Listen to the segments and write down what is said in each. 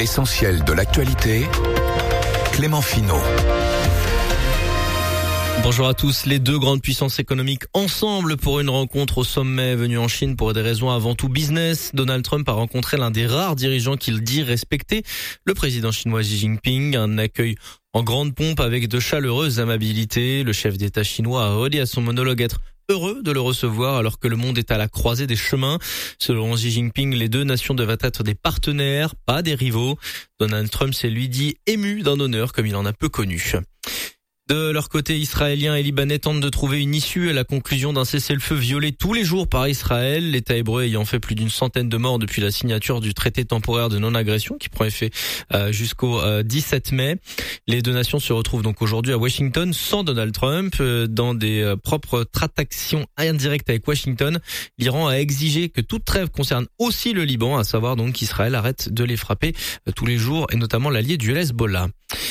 L'essentiel de l'actualité, Clément Finot. Bonjour à tous. Les deux grandes puissances économiques ensemble pour une rencontre au sommet venue en Chine pour des raisons avant tout business. Donald Trump a rencontré l'un des rares dirigeants qu'il dit respecter, le président chinois Xi Jinping. Un accueil en grande pompe avec de chaleureuses amabilités. Le chef d'État chinois a redit à son monologue être heureux de le recevoir alors que le monde est à la croisée des chemins. Selon Xi Jinping, les deux nations devraient être des partenaires, pas des rivaux. Donald Trump s'est lui dit ému d'un honneur comme il en a peu connu. De leur côté, Israéliens et Libanais tentent de trouver une issue à la conclusion d'un cessez-le-feu violé tous les jours par Israël, l'État hébreu ayant fait plus d'une centaine de morts depuis la signature du traité temporaire de non-agression qui prend effet jusqu'au 17 mai. Les deux nations se retrouvent donc aujourd'hui à Washington sans Donald Trump. Dans des propres tractations indirectes avec Washington, l'Iran a exigé que toute trêve concerne aussi le Liban, à savoir donc qu'Israël arrête de les frapper tous les jours et notamment l'allié du Hezbollah.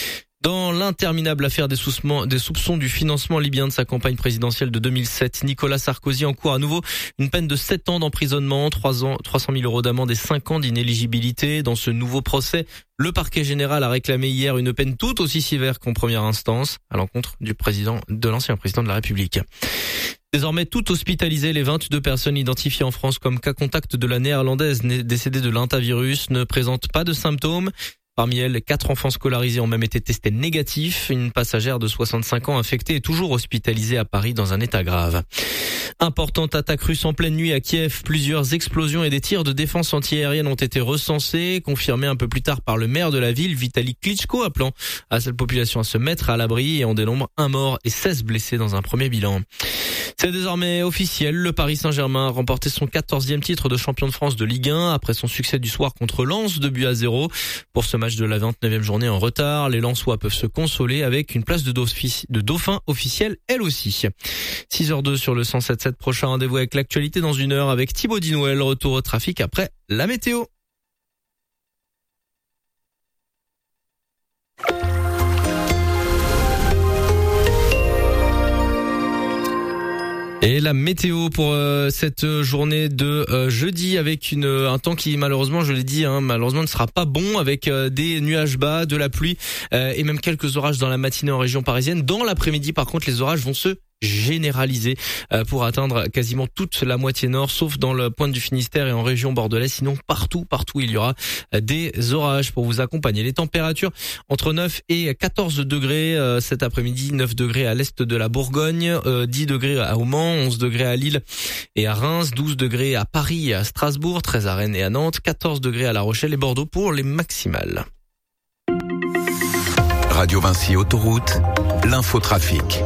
Dans l'interminable affaire des soupçons du financement libyen de sa campagne présidentielle de 2007, Nicolas Sarkozy encourt à nouveau une peine de 7 ans d'emprisonnement, 300 000 euros d'amende et 5 ans d'inéligibilité. Dans ce nouveau procès, le parquet général a réclamé hier une peine tout aussi sévère qu'en première instance à l'encontre de l'ancien président de la République. Désormais, tout hospitalisé, les 22 personnes identifiées en France comme cas contact de la néerlandaise décédée de l'hantavirus ne présentent pas de symptômes. Parmi elles, 4 enfants scolarisés ont même été testés négatifs. Une passagère de 65 ans infectée est toujours hospitalisée à Paris dans un état grave. Importante attaque russe en pleine nuit à Kiev. Plusieurs explosions et des tirs de défense antiaérienne ont été recensés, confirmés un peu plus tard par le maire de la ville, Vitali Klitschko, appelant à cette population à se mettre à l'abri et en dénombre 1 mort et 16 blessés dans un premier bilan. C'est désormais officiel, le Paris Saint-Germain a remporté son 14e titre de champion de France de Ligue 1 après son succès du soir contre Lens, 2-0. Pour ce match de la 29e journée en retard, les Lensois peuvent se consoler avec une place de dauphin officiel elle aussi. 6h02 sur le 107.7, prochain rendez-vous avec l'actualité dans une heure avec Thibaut Dinouel, retour au trafic après la météo. Et la météo pour cette journée de jeudi avec un temps qui malheureusement, je l'ai dit, malheureusement ne sera pas bon avec des nuages bas, de la pluie et même quelques orages dans la matinée en région parisienne. Dans l'après-midi, par contre, les orages vont se généralisé pour atteindre quasiment toute la moitié nord, sauf dans le pointe du Finistère et en région bordelaise. Sinon, partout, il y aura des orages pour vous accompagner. Les températures entre 9 et 14 degrés cet après-midi, 9 degrés à l'est de la Bourgogne, 10 degrés à Mans, 11 degrés à Lille et à Reims, 12 degrés à Paris et à Strasbourg, 13 à Rennes et à Nantes, 14 degrés à La Rochelle et Bordeaux pour les maximales. Radio Vinci Autoroute, l'infotrafic.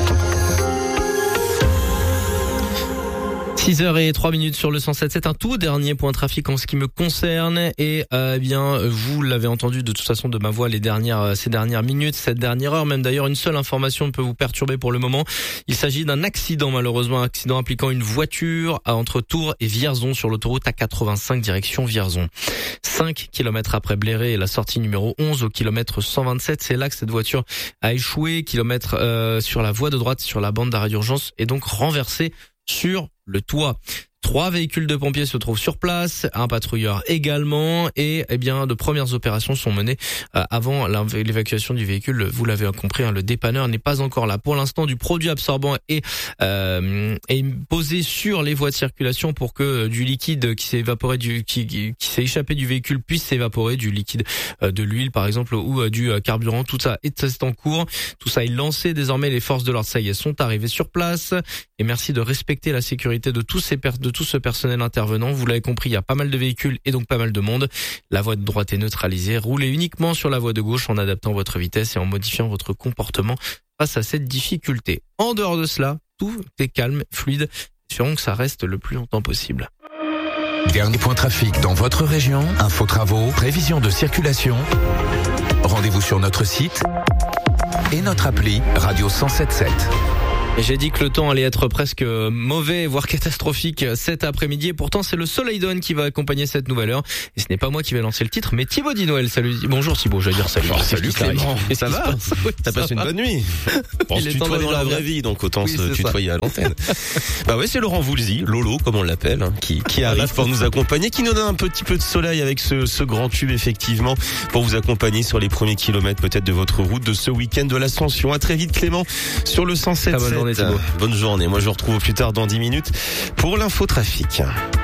6h03 sur le 107.7, un tout dernier point trafic en ce qui me concerne et vous l'avez entendu de toute façon de ma voix ces dernières minutes, cette dernière heure, même d'ailleurs une seule information peut vous perturber pour le moment. Il s'agit d'un accident, malheureusement un accident impliquant une voiture entre Tours et Vierzon sur l'autoroute A85 direction Vierzon. 5 km après Bléré et la sortie numéro 11 au kilomètre 127, c'est là que cette voiture a échoué, sur la voie de droite sur la bande d'arrêt d'urgence et donc renversée sur le toit. 3 véhicules de pompiers se trouvent sur place, un patrouilleur également et de premières opérations sont menées avant l'évacuation du véhicule. Vous l'avez compris, le dépanneur n'est pas encore là. Pour l'instant, du produit absorbant est posé sur les voies de circulation pour que du liquide qui s'est évaporé qui s'est échappé du véhicule puisse s'évaporer, du liquide de l'huile par exemple ou du carburant. Tout ça est en cours. Tout ça est lancé. Désormais, les forces de l'ordre, ça y est, sont arrivées sur place. Et merci de respecter la sécurité de tout ce personnel intervenant. Vous l'avez compris, il y a pas mal de véhicules et donc pas mal de monde. La voie de droite est neutralisée. Roulez uniquement sur la voie de gauche en adaptant votre vitesse et en modifiant votre comportement face à cette difficulté. En dehors de cela, tout est calme, fluide. Espérons que ça reste le plus longtemps possible. Dernier point trafic dans votre région. Info travaux, prévision de circulation. Rendez-vous sur notre site et notre appli Radio 107.7. Et j'ai dit que le temps allait être presque mauvais, voire catastrophique cet après-midi. Et pourtant, c'est le Soleil Dawn qui va accompagner cette nouvelle heure. Et ce n'est pas moi qui vais lancer le titre, mais Thibaut Dinoël. Salut. Bonjour Thibaut, j'allais dire salut. Salut Clément. Ça va? T'as passé une bonne nuit? On se tutoie dans la vraie vie, donc autant se tutoyer à l'antenne. Bah ouais, c'est Laurent Voulzy, Lolo, comme on l'appelle, hein, qui arrive pour nous accompagner, qui nous donne un petit peu de soleil avec ce grand tube, effectivement, pour vous accompagner sur les premiers kilomètres, peut-être, de votre route de ce week-end de l'Ascension. À très vite, Clément, sur le 107.7. Bonne journée, Thibaut. Bonne journée. Moi, je vous retrouve plus tard dans 10 minutes pour l'infotrafic.